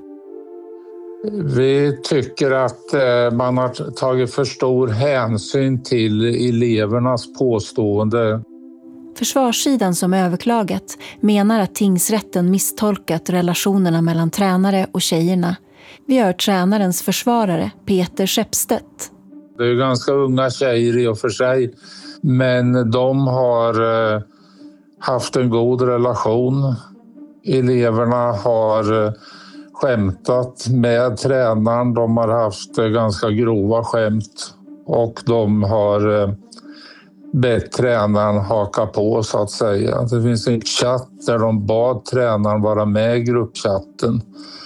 Vi tycker att man har tagit för stor hänsyn till elevernas påstående. Försvarssidan som överklagat menar att tingsrätten misstolkat relationerna mellan tränare och tjejerna. Vi hör tränarens försvarare Peter Skeppstedt. Det är ganska unga tjejer i och för sig, men de har haft en god relation. Eleverna har skämtat med tränaren, de har haft ganska grova skämt och de har bett tränaren haka på, så att säga. Det finns en chatt där de bad tränaren vara med i gruppchatten.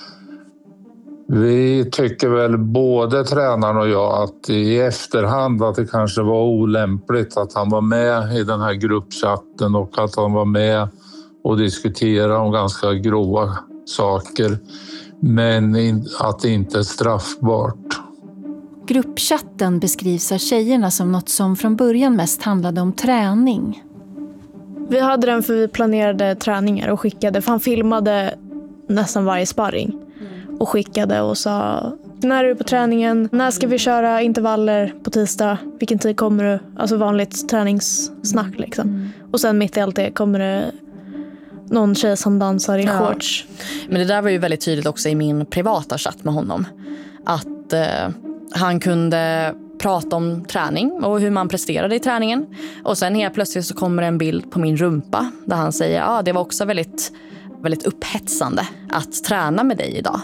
Vi tycker väl både tränaren och jag att i efterhand att det kanske var olämpligt att han var med i den här gruppchatten och att han var med och diskuterade om ganska grova saker, men att det inte är straffbart. Gruppchatten beskrivs av tjejerna som något som från början mest handlade om träning. Vi hade den för vi planerade träningar och skickade, för han filmade nästan varje sparring och skickade och sa: när är du på träningen? När ska vi köra intervaller på tisdag? Vilken tid kommer du? Alltså vanligt träningssnack liksom. Och sen mitt i allt det kommer det någon tjej som dansar i shorts. Men det där var ju väldigt tydligt också i min privata chatt med honom. Att han kunde prata om träning och hur man presterade i träningen. Och sen helt plötsligt så kommer en bild på min rumpa där han säger det var också väldigt, väldigt upphetsande att träna med dig idag.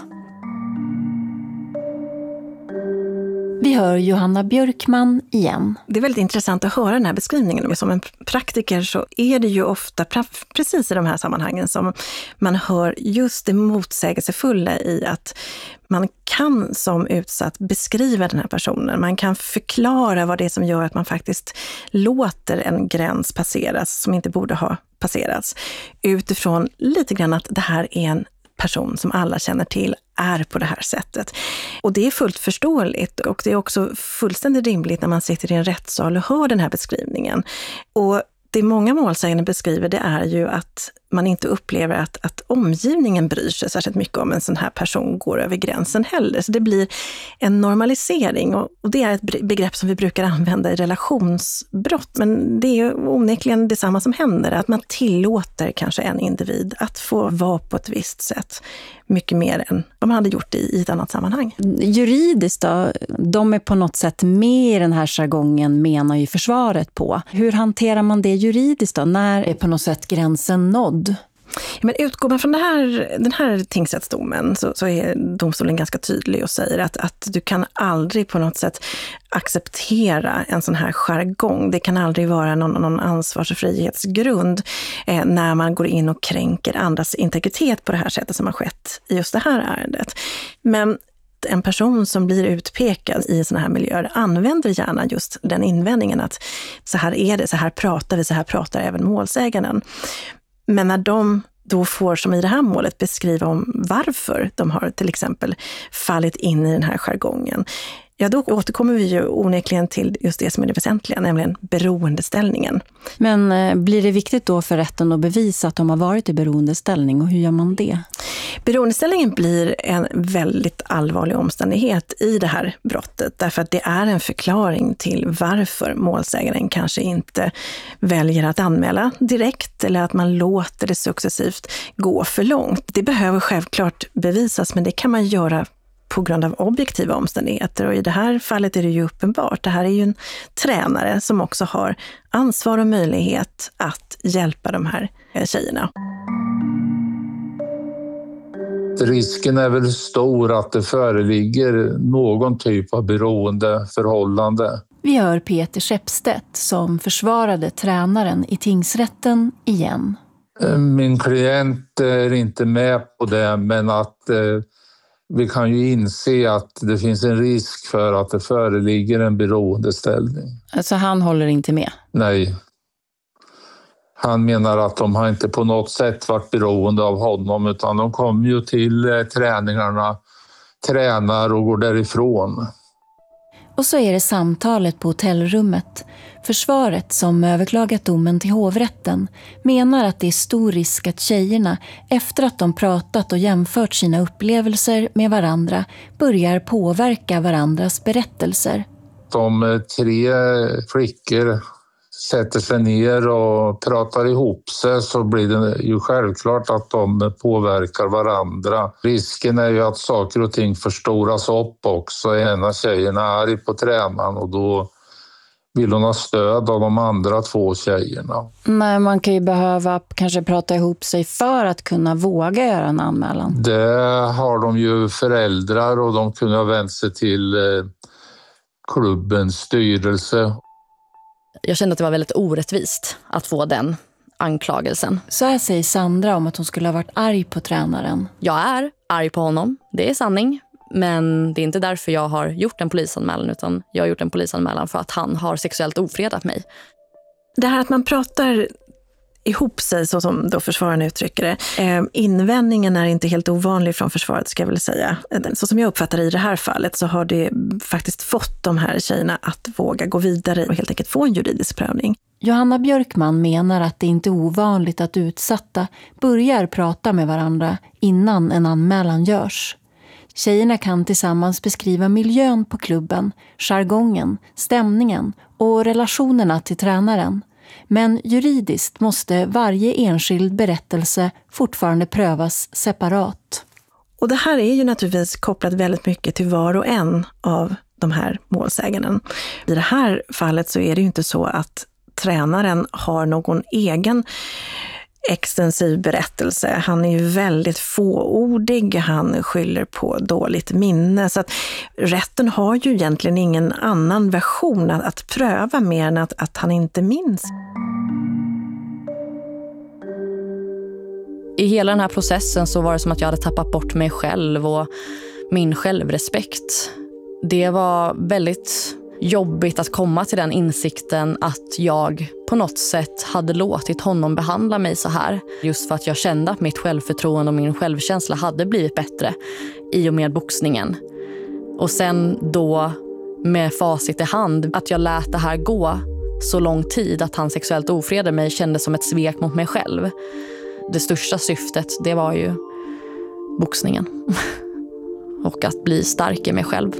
Vi hör Johanna Björkman igen. Det är väldigt intressant att höra den här beskrivningen. Som en praktiker så är det ju ofta precis i de här sammanhangen som man hör just det motsägelsefulla i att man kan som utsatt beskriva den här personen. Man kan förklara vad det är som gör att man faktiskt låter en gräns passeras som inte borde ha passerats. Utifrån lite grann att det här är en person som alla känner till är på det här sättet. Och det är fullt förståeligt och det är också fullständigt rimligt när man sitter i en rättssal och hör den här beskrivningen. Och Det många målsägande beskriver, det är ju att man inte upplever att omgivningen bryr sig särskilt mycket om en sån här person går över gränsen heller. Så det blir en normalisering, och det är ett begrepp som vi brukar använda i relationsbrott. Men det är ju onekligen detsamma som händer, att man tillåter kanske en individ att få vara på ett visst sätt mycket mer än vad man hade gjort i ett annat sammanhang. Juridiskt då, de är på något sätt med i den här jargongen, menar ju försvaret på. Hur hanterar man det juridiskt då? När är på något sätt gränsen nådd? Men utgår man från den här tingsrättsdomen så är domstolen ganska tydlig och säger att du kan aldrig på något sätt acceptera en sån här jargong. Det kan aldrig vara någon ansvars- och frihetsgrund när man går in och kränker andras integritet på det här sättet som har skett i just det här ärendet. Men en person som blir utpekad i såna här miljöer använder gärna just den invändningen att så här är det, så här pratar vi, så här pratar även målsäganden. Men när de då får, som i det här målet, beskriva om varför de har till exempel fallit in i den här jargongen, ja, då återkommer vi ju onekligen till just det som är det väsentliga, nämligen beroendeställningen. Men blir det viktigt då för rätten att bevisa att de har varit i beroendeställning, och hur gör man det? Beroendeställningen blir en väldigt allvarlig omständighet i det här brottet, därför att det är en förklaring till varför målsägaren kanske inte väljer att anmäla direkt, eller att man låter det successivt gå för långt. Det behöver självklart bevisas, men det kan man göra på grund av objektiva omständigheter, och i det här fallet är det ju uppenbart. Det här är ju en tränare som också har ansvar och möjlighet att hjälpa de här tjejerna. Risken är väl stor att det föreligger någon typ av beroendeförhållande. Vi hör Peter Skeppstedt som försvarade tränaren i tingsrätten igen. Min klient är inte med på det, men att vi kan ju inse att det finns en risk för att det föreligger en beroendeställning. Alltså han håller inte med? Nej. Han menar att de har inte på något sätt varit beroende av honom, utan de kommer ju till träningarna, tränar och går därifrån. Och så är det samtalet på hotellrummet. Försvaret, som överklagat domen till hovrätten, menar att det är stor risk att tjejerna, efter att de pratat och jämfört sina upplevelser med varandra, börjar påverka varandras berättelser. De 3 flickor sätter sig ner och pratar ihop sig, så blir det ju självklart att de påverkar varandra. Risken är ju att saker och ting förstoras upp också. Ena tjejen är arg på tränaren, och då vill hon ha stöd av de andra 2 tjejerna. Nej, man kan ju behöva kanske prata ihop sig för att kunna våga göra en anmälan. Det har de ju föräldrar, och de kunde ha vänt sig till klubbens styrelse. Jag kände att det var väldigt orättvist att få den anklagelsen. Så här säger Sandra om att hon skulle ha varit arg på tränaren. Jag är arg på honom, det är sanning. Men det är inte därför jag har gjort en polisanmälan, utan jag har gjort en polisanmälan för att han har sexuellt ofredat mig. Det här att man pratar ihop sig, så som då försvararen uttrycker det. Invändningen är inte helt ovanlig från försvaret, ska jag väl säga. Så som jag uppfattar det i det här fallet, så har det faktiskt fått de här tjejerna att våga gå vidare och helt enkelt få en juridisk prövning. Johanna Björkman menar att det inte är ovanligt att utsatta börjar prata med varandra innan en anmälan görs. Tjejerna kan tillsammans beskriva miljön på klubben, jargongen, stämningen och relationerna till tränaren. Men juridiskt måste varje enskild berättelse fortfarande prövas separat. Och det här är ju naturligtvis kopplat väldigt mycket till var och en av de här målsäganden. I det här fallet så är det ju inte så att tränaren har någon egen extensiv berättelse. Han är ju väldigt fåordig, han skyller på dåligt minne. Så att rätten har ju egentligen ingen annan version att pröva mer än att han inte minns. I hela den här processen så var det som att jag hade tappat bort mig själv och min självrespekt. Det var väldigt jobbigt att komma till den insikten att jag på något sätt hade låtit honom behandla mig så här. Just för att jag kände att mitt självförtroende och min självkänsla hade blivit bättre i och med boxningen. Och sen då med facit i hand, att jag lät det här gå så lång tid att han sexuellt ofredade mig kändes som ett svek mot mig själv. Det största syftet, det var ju boxningen. Och att bli stark i mig själv.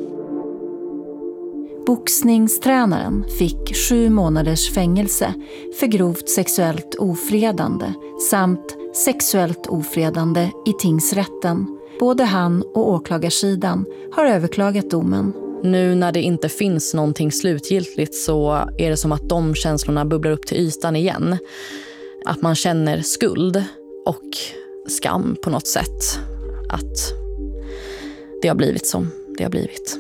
Boxningstränaren fick 7 månaders fängelse för grovt sexuellt ofredande samt sexuellt ofredande i tingsrätten. Både han och åklagarsidan har överklagat domen. Nu när det inte finns någonting slutgiltigt så är det som att de känslorna bubblar upp till ytan igen. Att man känner skuld och skam på något sätt. Att det har blivit som det har blivit.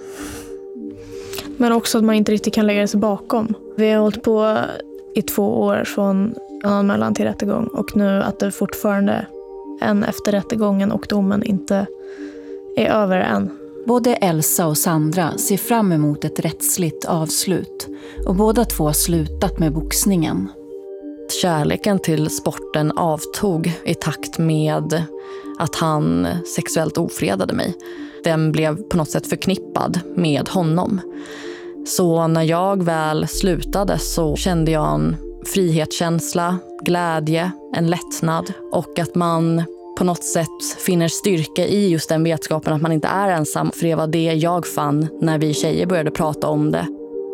Men också att man inte riktigt kan lägga sig bakom. Vi har hållit på i 2 år från anmälan till rättegång. Och nu att det fortfarande än efter rättegången och domen inte är över än. Både Elsa och Sandra ser fram emot ett rättsligt avslut. Och båda två har slutat med boxningen. Kärleken till sporten avtog i takt med att han sexuellt ofredade mig. Den blev på något sätt förknippad med honom. Så när jag väl slutade så kände jag en frihetskänsla, glädje, en lättnad. Och att man på något sätt finner styrka i just den vetskapen att man inte är ensam. För det var det jag fann när vi tjejer började prata om det.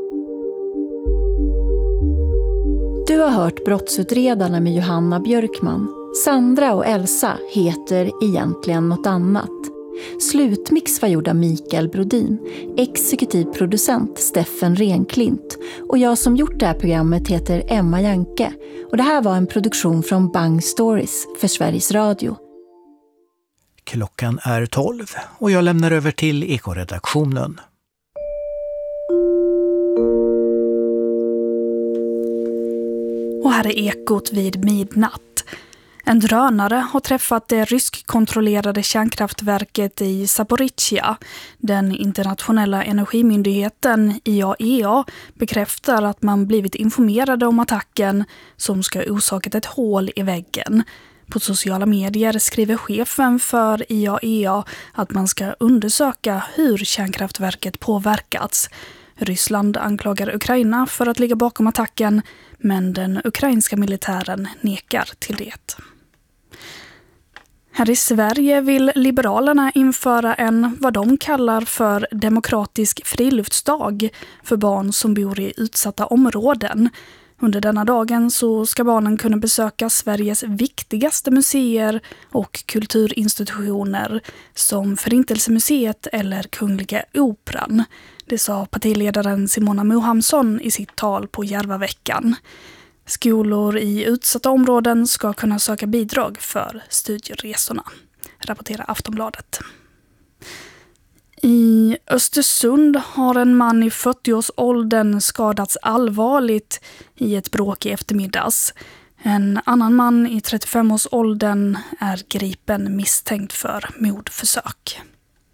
Du har hört Brottsutredarna med Johanna Björkman. Sandra och Elsa heter egentligen något annat. Slutmix var gjord av Mikael Brodin, exekutiv producent Steffen Renklint och jag som gjort det här programmet heter Emma Janke och det här var en produktion från Bang Stories för Sveriges Radio. Klockan är 12 och jag lämnar över till Ekoredaktionen. Och här är Ekot vid midnatt. En drönare har träffat det ryskkontrollerade kärnkraftverket i Zaporizjzja. Den internationella energimyndigheten IAEA bekräftar att man blivit informerade om attacken som ska ha orsakat ett hål i väggen. På sociala medier skriver chefen för IAEA att man ska undersöka hur kärnkraftverket påverkats. Ryssland anklagar Ukraina för att ligga bakom attacken, men den ukrainska militären nekar till det. Här i Sverige vill Liberalerna införa en, vad de kallar för demokratisk friluftsdag för barn som bor i utsatta områden. Under denna dagen så ska barnen kunna besöka Sveriges viktigaste museer och kulturinstitutioner som Förintelsemuseet eller Kungliga Operan. Det sa partiledaren Simona Mohamsson i sitt tal på Järvaveckan. Skolor i utsatta områden ska kunna söka bidrag för studieresorna, rapporterar Aftonbladet. I Östersund har en man i 40-årsåldern skadats allvarligt i ett bråk i eftermiddags. En annan man i 35-årsåldern är gripen misstänkt för mordförsök.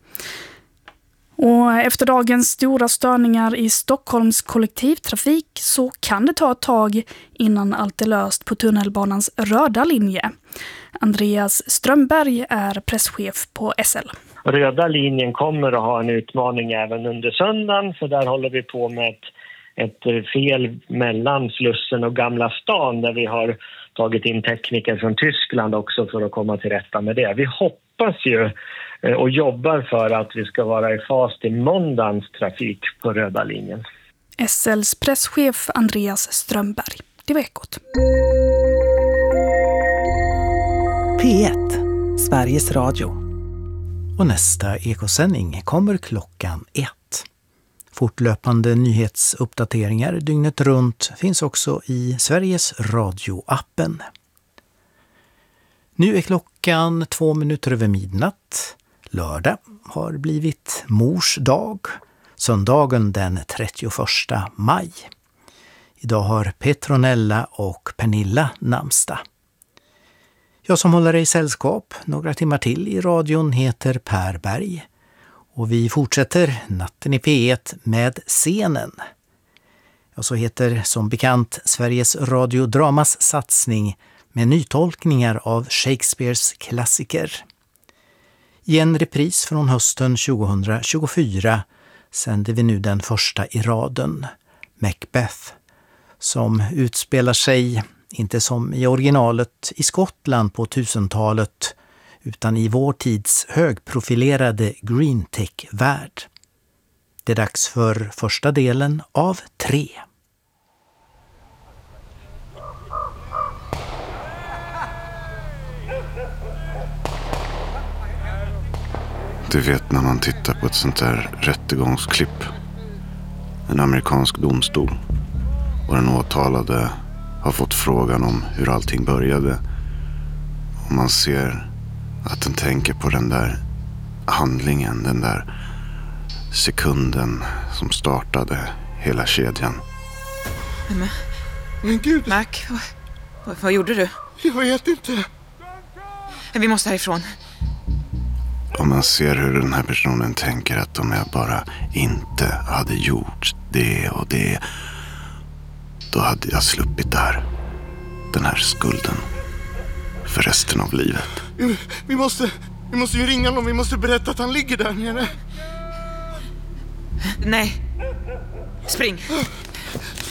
Och efter dagens stora störningar i Stockholms kollektivtrafik så kan det ta ett tag innan allt är löst på tunnelbanans röda linje. Andreas Strömberg är presschef på SL. Röda linjen kommer att ha en utmaning även under söndagen, så där håller vi på med ett fel mellan Slussen och Gamla stan där vi har tagit in tekniker från Tyskland också för att komma till rätta med det. Vi hoppas ju och jobbar för att vi ska vara i fas till måndagens trafik på röda linjen. SLs presschef Andreas Strömberg. Det var Ekot. P1, Sveriges Radio. Och nästa ekosändning kommer klockan 1. Fortlöpande nyhetsuppdateringar dygnet runt finns också i Sveriges Radio-appen. Nu är klockan 2 minuter över midnatt. Lördag har blivit mors dag. Söndagen den 31 maj. Idag har Petronella och Pernilla namnsdag. Jag som håller dig i sällskap några timmar till i radion heter Per Berg. Och vi fortsätter natten i P1 med Scenen. Ja, så heter som bekant Sveriges radiodramas satsning med nytolkningar av Shakespeares klassiker. I en repris från hösten 2024 sänder vi nu den första i raden, Macbeth, som utspelar sig, inte som i originalet i Skottland på 1000-talet, utan i vår tids högprofilerade green tech-värld. Det är dags för första delen av 3. Du vet när man tittar på ett sånt här rättegångsklipp. En amerikansk domstol. Och den åtalade har fått frågan om hur allting började. Och man ser att den tänker på den där handlingen, den där sekunden som startade hela kedjan. Men gud! Mac, vad gjorde du? Jag vet inte. Vi måste härifrån. Och man ser hur den här personen tänker att om jag bara inte hade gjort det och det, då hade jag sluppit där. Den här skulden. För resten av livet. Vi måste ju ringa någon. Vi måste berätta att han ligger där nere. Nej. Spring.